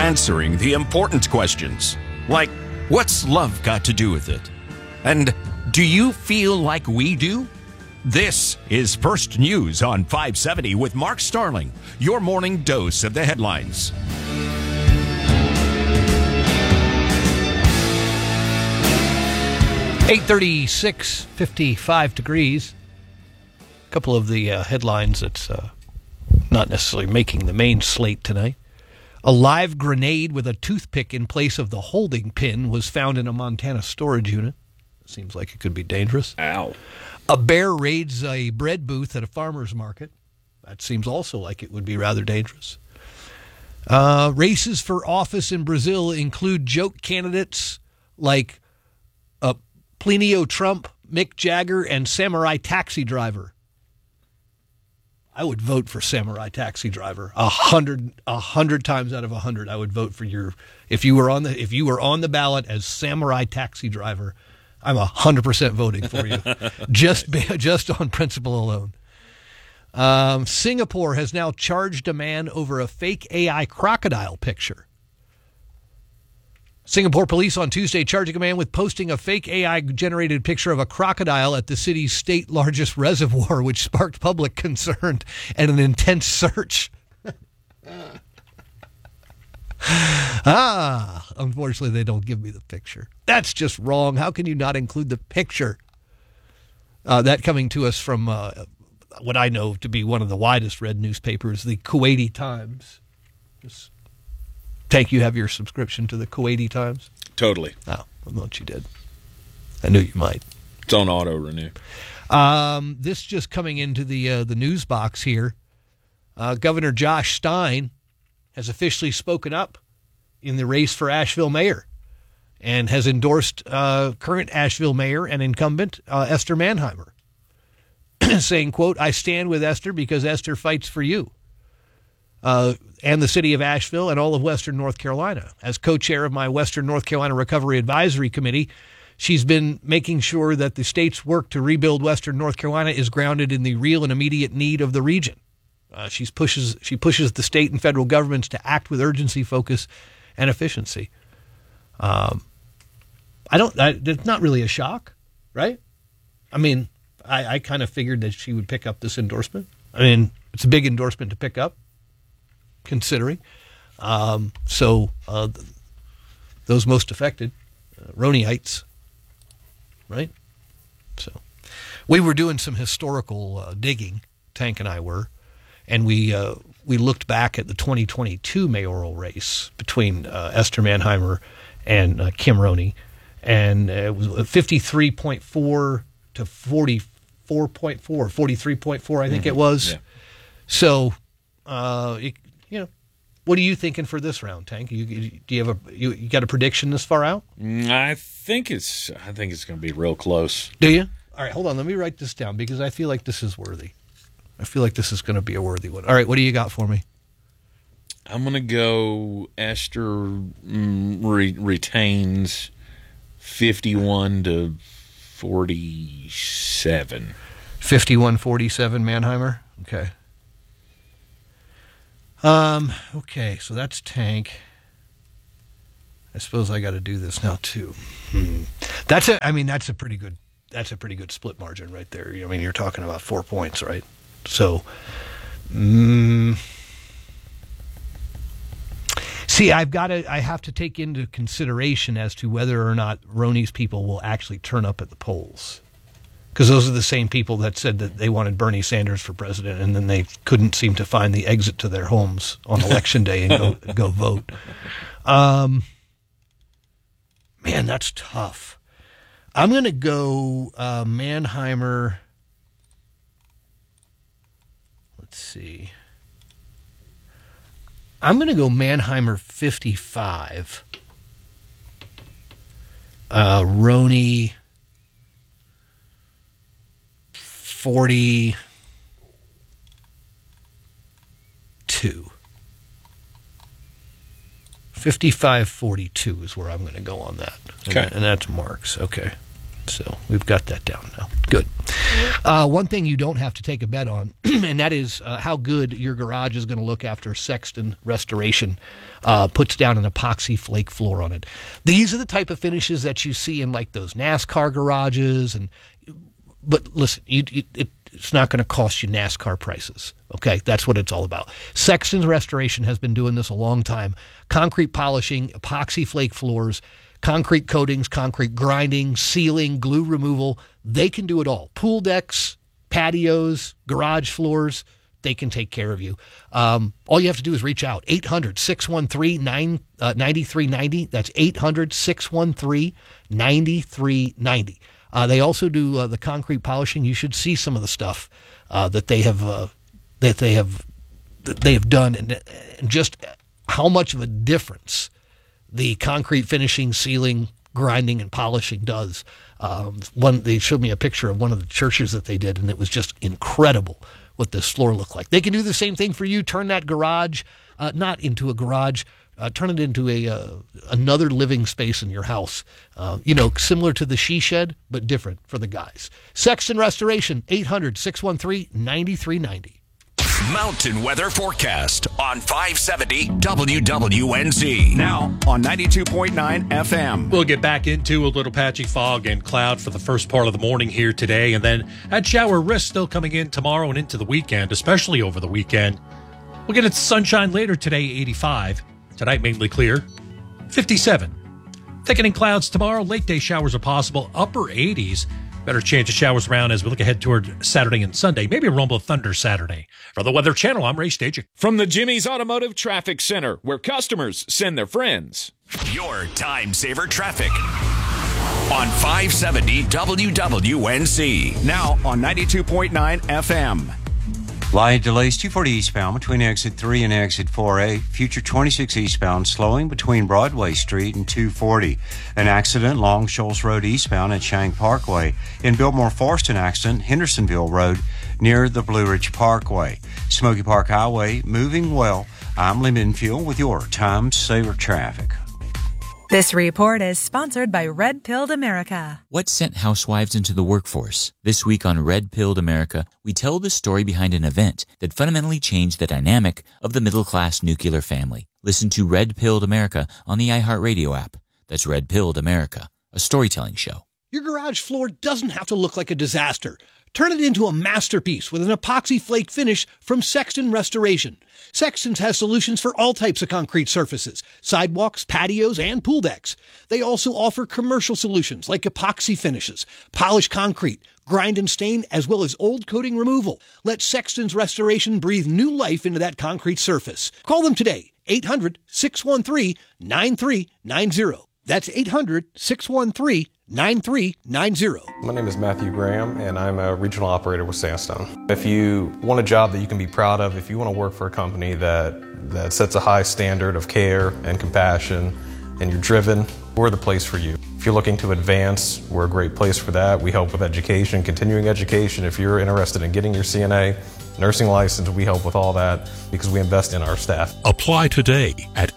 answering the important questions, like what's love got to do with it? And do you feel like we do? This is First News on 570 with Mark Starling, your morning dose of the headlines. .36, 55 degrees. A couple of the headlines that's not necessarily making the main slate tonight. A live grenade with a toothpick in place of the holding pin was found in a Montana storage unit. Seems like it could be dangerous. Ow. A bear raids a bread booth at a farmer's market. That seems also like it would be rather dangerous. Races for office in Brazil include joke candidates like Plinio Trump, Mick Jagger, and Samurai Taxi Driver. I would vote for Samurai Taxi Driver 100 times out of 100. I would vote for if you were on the ballot as Samurai Taxi Driver. I'm 100% voting for you, just on principle alone. Singapore has now charged a man over a fake AI crocodile picture. Singapore police on Tuesday charging a man with posting a fake AI-generated picture of a crocodile at the city's state largest reservoir, which sparked public concern and an intense search. Unfortunately, they don't give me the picture. That's just wrong. How can you not include the picture? That coming to us from what I know to be one of the widest read newspapers, the Kuwaiti Times. Just Tank, you have your subscription to the Kuwaiti Times? Totally. Oh, well, not you did. I knew you might. It's on auto renew. This just coming into the news box here. Governor Josh Stein has officially spoken up in the race for Asheville mayor and has endorsed current Asheville mayor and incumbent Esther Manheimer, saying, quote, "I stand with Esther because Esther fights for you and the city of Asheville and all of Western North Carolina. As co-chair of my Western North Carolina Recovery Advisory Committee, she's been making sure that the state's work to rebuild Western North Carolina is grounded in the real and immediate need of the region. She pushes the state and federal governments to act with urgency, focus, and efficiency." It's not really a shock, right? I mean, I kind of figured that she would pick up this endorsement. I mean, it's a big endorsement to pick up, considering. Those most affected, Roniites, right? So we were doing some historical digging, Tank and I were, and we looked back at the 2022 mayoral race between Esther Manheimer and Kim Roney, and it was 53.4 to 44.4, 43.4, I think it was. Yeah. So, what are you thinking for this round, Tank? Do you have you got a prediction this far out? I think it's going to be real close. Do you? All right, hold on. Let me write this down because I feel like this is worthy. I feel like this is going to be a worthy one. All right, what do you got for me? I'm going to go Esther retains 51 to 47. 51-47 Manheimer? Okay. Okay, so that's Tank. I suppose I got to do this now too. That's a pretty good split margin right there. I mean, you're talking about 4 points, right? So, see, I have to take into consideration as to whether or not Roney's people will actually turn up at the polls. Because those are the same people that said that they wanted Bernie Sanders for president, and then they couldn't seem to find the exit to their homes on Election Day and go vote. Man, that's tough. I'm going to go Manheimer. Let's see. I'm going to go Manheimer 55. Roney 42. 55-42 is where I'm going to go on that. Okay. And that's Mark's. Okay. So we've got that down now. Good. One thing you don't have to take a bet on, and that is how good your garage is going to look after Sexton Restoration puts down an epoxy flake floor on it. These are the type of finishes that you see in like those NASCAR garages. But listen, it's not going to cost you NASCAR prices. Okay, that's what it's all about. Sexton's Restoration has been doing this a long time. Concrete polishing, epoxy flake floors, concrete coatings, concrete grinding, sealing, glue removal. They can do it all. Pool decks, patios, garage floors, they can take care of you. All you have to do is reach out. 800-613-9390. That's 800-613-9390. They also do the concrete polishing. You should see some of the stuff that they have done, and just how much of a difference the concrete finishing, sealing, grinding, and polishing does. They showed me a picture of one of the churches that they did, and it was just incredible what this floor looked like. They can do the same thing for you. Turn that garage not into a garage. Turn it into another living space in your house. Similar to the she shed, but different for the guys. Sexton Restoration, 800-613-9390. Mountain weather forecast on 570 WWNZ. Now on 92.9 FM. We'll get back into a little patchy fog and cloud for the first part of the morning here today, and then that shower risk still coming in tomorrow and into the weekend, especially over the weekend. We'll get into sunshine later today, 85. Tonight, mainly clear, 57. Thickening clouds tomorrow. Late day showers are possible, upper 80s. Better chance of showers around as we look ahead toward Saturday and Sunday. Maybe a rumble of thunder Saturday. For the Weather Channel, I'm Ray Stajic. From the Jimmy's Automotive Traffic Center, where customers send their friends. Your time saver traffic on 570 WWNZ. Now on 92.9 FM. Light delays 240 eastbound between exit 3 and exit 4A. Future 26 eastbound slowing between Broadway Street and 240. An accident Long Shoals Road eastbound at Shank Parkway. In Biltmore Forest, an accident Hendersonville Road near the Blue Ridge Parkway. Smoky Park Highway moving well. I'm Lee Minfield with your time saver traffic. This report is sponsored by Red Pilled America. What sent housewives into the workforce? This week on Red Pilled America, we tell the story behind an event that fundamentally changed the dynamic of the middle-class nuclear family. Listen to Red Pilled America on the iHeartRadio app. That's Red Pilled America, a storytelling show. Your garage floor doesn't have to look like a disaster. Turn it into a masterpiece with an epoxy flake finish from Sexton Restoration. Sexton's has solutions for all types of concrete surfaces, sidewalks, patios, and pool decks. They also offer commercial solutions like epoxy finishes, polished concrete, grind and stain, as well as old coating removal. Let Sexton's Restoration breathe new life into that concrete surface. Call them today, 800-613-9390. That's 800-613-9390. My name is Matthew Graham, and I'm a regional operator with Sandstone. If you want a job that you can be proud of, if you want to work for a company that sets a high standard of care and compassion, and you're driven, we're the place for you. If you're looking to advance, we're a great place for that. We help with education, continuing education. If you're interested in getting your CNA, nursing license, we help with all that because we invest in our staff. Apply today at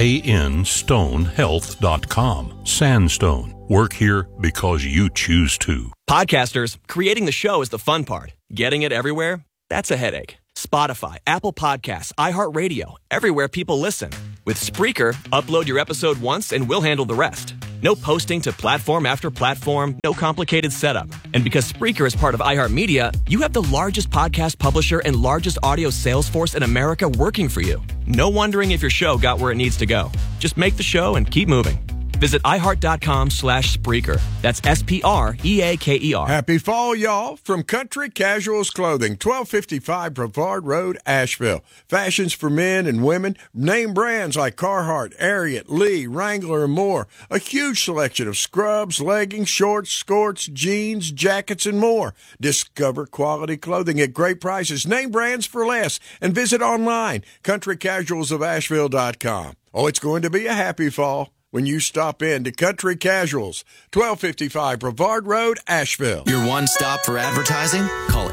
sanstonehealth.com. Sandstone. Work here because you choose to. Podcasters, creating the show is the fun part. Getting it everywhere? That's a headache. Spotify, Apple Podcasts, iHeartRadio, everywhere people listen. With Spreaker, upload your episode once and we'll handle the rest. No posting to platform after platform, no complicated setup. And because Spreaker is part of iHeartMedia, you have the largest podcast publisher and largest audio sales force in America working for you. No wondering if your show got where it needs to go. Just make the show and keep moving. Visit iHeart.com/Spreaker. That's SPREAKER. Happy fall, y'all, from Country Casuals Clothing, 1255 Brevard Road, Asheville. Fashions for men and women, name brands like Carhartt, Ariat, Lee, Wrangler, and more. A huge selection of scrubs, leggings, shorts, skirts, jeans, jackets, and more. Discover quality clothing at great prices. Name brands for less. And visit online, countrycasualsofasheville.com. Oh, it's going to be a happy fall when you stop in to Country Casuals, 1255 Brevard Road, Asheville. Your one stop for advertising? Call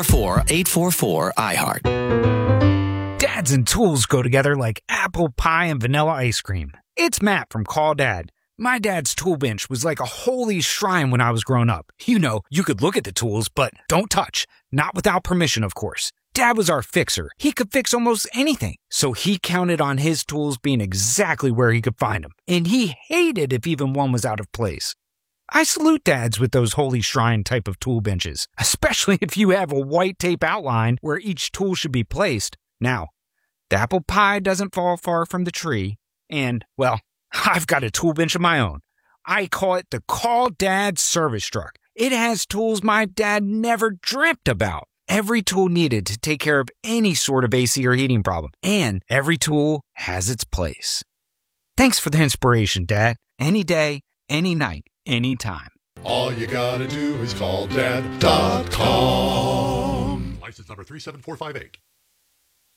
844-844-iHeart. Dads and tools go together like apple pie and vanilla ice cream. It's Matt from Call Dad. My dad's tool bench was like a holy shrine when I was growing up. You know, you could look at the tools, but don't touch. Not without permission, of course. Dad was our fixer. He could fix almost anything, so he counted on his tools being exactly where he could find them, and he hated if even one was out of place. I salute dads with those holy shrine type of tool benches, especially if you have a white tape outline where each tool should be placed. Now, the apple pie doesn't fall far from the tree, and, well, I've got a tool bench of my own. I call it the Call Dad service truck. It has tools my dad never dreamt about. Every tool needed to take care of any sort of AC or heating problem. And every tool has its place. Thanks for the inspiration, Dad. Any day, any night, anytime. All you gotta do is call dad.com. License number 37458.